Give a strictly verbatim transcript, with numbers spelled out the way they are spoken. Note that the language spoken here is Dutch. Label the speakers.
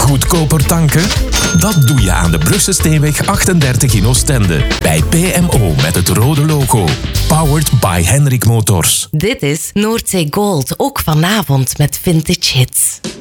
Speaker 1: Goedkoper tanken? Dat doe je aan de Brugse Steenweg achtendertig in Oostende. Bij P M O met het rode logo. Powered by Hendrik Motors.
Speaker 2: Dit is Noordzee Gold, ook vanavond met vintage hits.